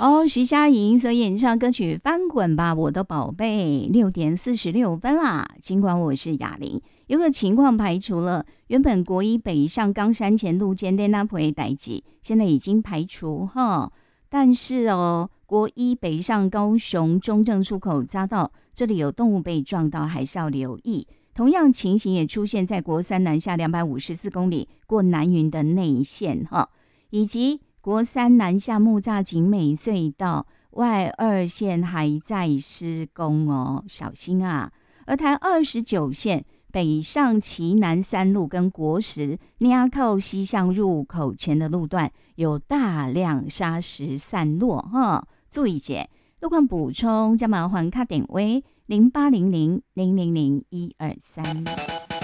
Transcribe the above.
哦，徐佳莹所演唱歌曲《翻滚吧，我的宝贝》6:46啦。尽管我是哑铃，有个情况排除了，原本国一北上冈山前路间的那回代志，现在已经排除哈。但是哦，国一北上高雄中正出口匝道，这里有动物被撞到，还是要留意。同样情形也出现在国三南下254公里过南云的内线哈，以及国三南下木栅景美隧道外二线还在施工哦，小心啊！而台29线北上旗南3路跟国十捏靠西向入口前的路段有大量砂石散落哈，注意些。路况补充，将麻烦卡点位0800000123。